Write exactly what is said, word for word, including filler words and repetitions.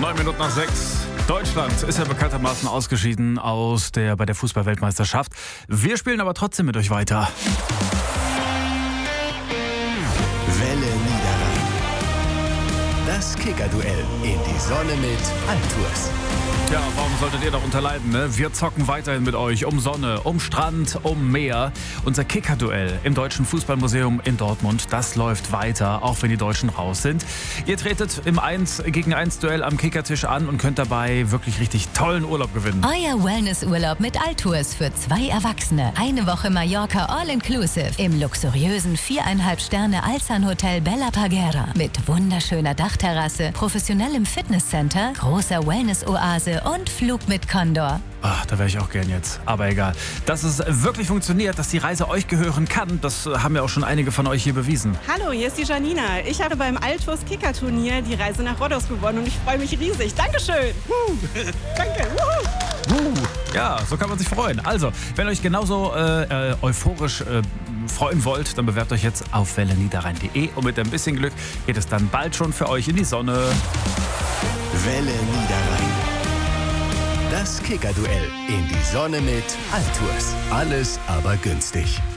Neun Minuten nach sechs. Deutschland ist ja bekanntermaßen ausgeschieden aus der, bei der Fußball-Weltmeisterschaft. Wir spielen aber trotzdem mit euch weiter. Welle Niederrhein. Das Kicker-Duell in die Sonne mit Altours. Ja, warum solltet ihr doch unterleiden, ne? Wir zocken weiterhin mit euch um Sonne, um Strand, um Meer. Unser Kicker-Duell im Deutschen Fußballmuseum in Dortmund, das läuft weiter, auch wenn die Deutschen raus sind. Ihr tretet im eins gegen eins Duell am Kickertisch an und könnt dabei wirklich richtig tollen Urlaub gewinnen. Euer Wellnessurlaub mit Altours für zwei Erwachsene. Eine Woche Mallorca All-Inclusive im luxuriösen viereinhalb Sterne Alzan Hotel Bella Parguera mit wunderschöner Dachterrasse, professionellem Fitnesscenter, großer Wellness-Oase und Flug mit Condor. Ach, da wäre ich auch gern jetzt. Aber egal. Dass es wirklich funktioniert, dass die Reise euch gehören kann, das haben ja auch schon einige von euch hier bewiesen. Hallo, hier ist die Janina. Ich habe beim Altours Kicker-Turnier die Reise nach Rhodos gewonnen und ich freue mich riesig. Dankeschön. Uh, danke. Uh, ja, so kann man sich freuen. Also, wenn ihr euch genauso äh, äh, euphorisch äh, freuen wollt, dann bewerbt euch jetzt auf welle niederrhein punkt de und mit ein bisschen Glück geht es dann bald schon für euch in die Sonne. Welle Niederrhein. Das Kicker-Duell in die Sonne mit Altours. Alles aber günstig.